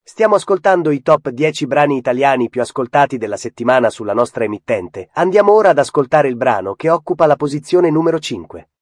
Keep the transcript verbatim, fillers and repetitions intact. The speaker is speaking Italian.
Stiamo ascoltando i top dieci brani italiani più ascoltati della settimana sulla nostra emittente. Andiamo ora ad ascoltare il brano che occupa la posizione numero cinque.